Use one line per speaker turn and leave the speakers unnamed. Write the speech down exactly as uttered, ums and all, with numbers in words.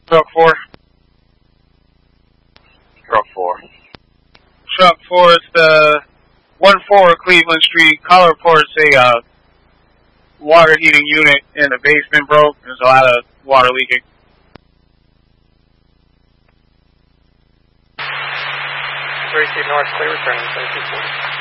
Truck four.
Truck four.
Truck four is the one four Cleveland Street. Caller reports a uh, water heating unit in the basement broke. There's a lot of water leaking.
three two North, clear returning, twenty-two forty.